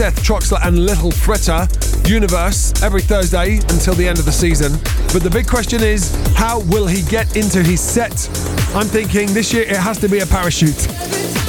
Death, Troxler and Little Fritter, Universe, every Thursday until the end of the season. But the big question is, how will he get into his set? I'm thinking this year it has to be a parachute.